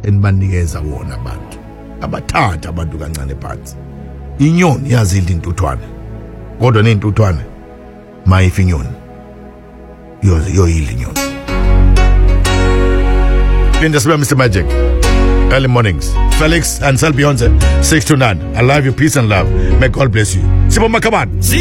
enibanikeza wona abantu abathatha abantu kancane phansi. Inyoni yazidla intuthwane kodwa nezintuthwane mayifa inyoni yoyidla inyoni. Linda sibe Mr. Magic. Early mornings. Felix and Sal Beyonce 6 to 9. I love you, peace and love. May God bless you. Siboma, come on.